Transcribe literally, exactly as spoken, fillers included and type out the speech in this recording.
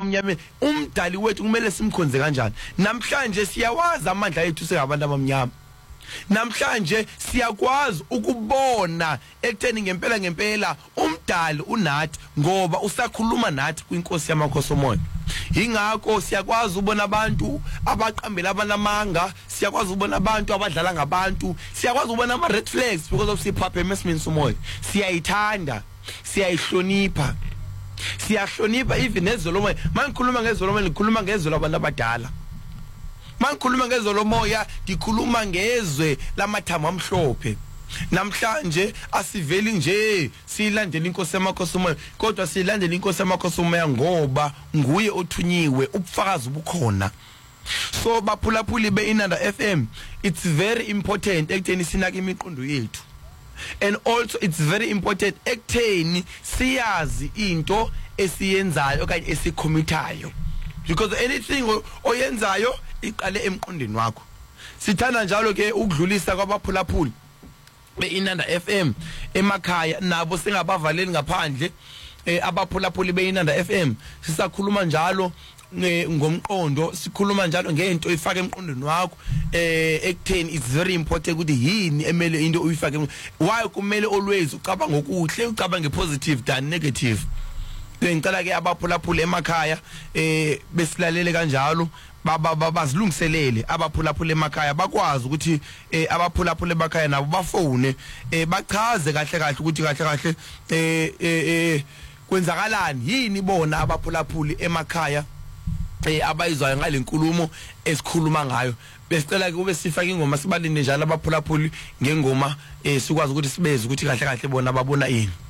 abamnyama umdali wethu kumele simkhonze kanjani namhlanje siyawazi amandla ethu singabantu abamnyama namhlanje siyakwazi ukubona ekutheni ngempela ngempela umdali unathi ngoba usakhuluma nathi kwinkosi yamakhosi omoya ingakho siyakwazi ubona abantu abaqambela abanamanga siyakwazi ubona abantu abadlala ngabantu siyakwazi ubona ama red flags because of siphapheme esimini somoya siyayithanda siyayihlonipha siyahlonipha even nezolo moya mangikhuluma ngezolo moya ngikhuluma ngezolo abantu abadala mangikhuluma ngezolo moya ngikhuluma ngezwe lamathamo amhlophe namhlanje asiveli nje silandela inkosi yamakhosi omoya kodwa silandela inkosi yamakhosi omoya ngoba nguye othunyiwe ubufakazi bukhona so baphulaphuli beInanda F M it's very important ekutheni sinake imiqondo yethu and also it's very important ekutheni siyazi into esiyenzayo okanye esikhomithayo because anything oyenzayo iqale emqondweni wakho sithanda njalo ke ukudlulisa kwabaphulaphuli beInanda F M emakhaya nabo singabavaleli ngaphandle abaphulaphuli beInanda F M sisakhuluma njalo ngomqondo sikhuluma njalo ngento ifaka emqondweni wakho eh ekutheni it's very important ukuthi yini emele into uyifake why kumele always ucabanga ngokuhle ucabanga ngepositive than negative ngicela ke abaphulaphuli emakhaya eh besilalele kanjalo baba babazilungiselele abaphulaphula emakhaya bakwazi ukuthi abaphulaphula emakhaya nabo bafone bachaze kahle kahle ukuthi kahle kahle eh eh kwenzakalani yini bona abaphulaphuli emakhaya eh abayizwayo ngalenkulumo esikhuluma ngayo besicela kube sifaka ingoma sibalinde njalo abaphulaphuli ngengoma eh sikwazi ukuthi sibeze ukuthi kahle kahle bona babona yini.